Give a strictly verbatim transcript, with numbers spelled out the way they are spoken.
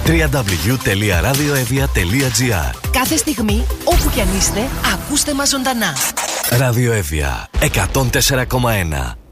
double-u double-u double-u τελεία radioevia τελεία gr. Κάθε στιγμή, όπου κι αν είστε, ακούστε μας ζωντανά. Ραδιοέβια εκατόν τέσσερα κόμμα ένα.